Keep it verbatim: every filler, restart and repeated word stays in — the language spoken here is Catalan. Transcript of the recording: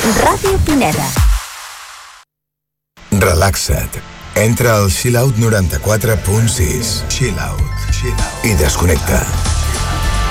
Ràdio Pineda. Relaxa't. Entra al Chill Out noranta-quatre punt sis. Chill Out. Chill Out. I desconnecta.